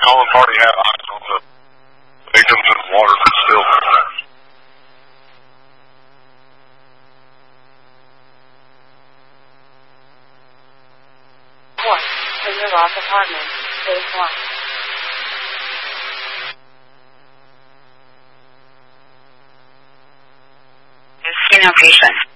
Nolan's already had eyes on the victims in the water that's still there. In your loft apartment, phase 1. Casino patient.